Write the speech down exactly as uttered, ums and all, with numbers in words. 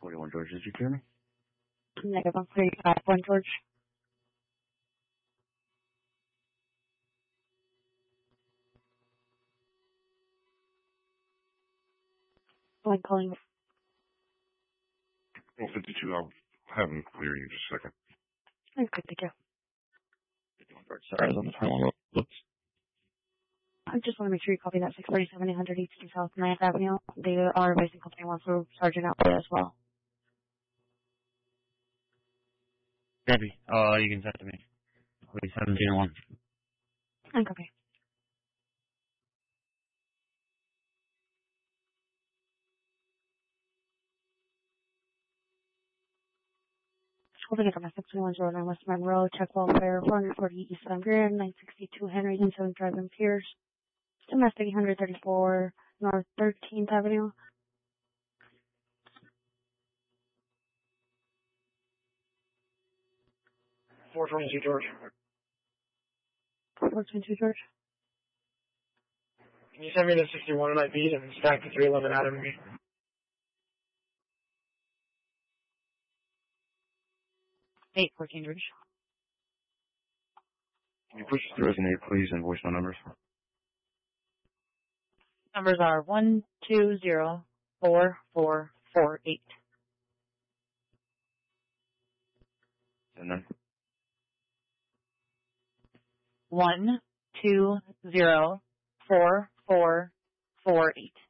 forty-one George, did you hear me? Negative one thirty-five, one George. One calling. one fifty-two, I'll have him clear you in just a second. I'm good to go. forty-one George, sorry, I was on the phone. Whoops. I just want to make sure you copy that six thirty-seven eight hundred East South ninth Avenue. They are advising company one for Sergeant out there as well. Copy. Uh, you can send it to me. Wait, seventeen one. I'm copy. Hoping to six one zero nine West Monroe, check welfare, four forty East Van Buren, nine sixty-two Henry, and seven Drive in Pierce. Domestic one thirty-four North thirteenth Avenue. four twenty-two George. four twenty-two George. Can you send me the sixty-one and I beat and stack the three eleven Adam to me? eight fourteen George. Can you push the resonate, please, and voice my numbers? Numbers are one two zero four four four eight. And then? One two zero four four four eight.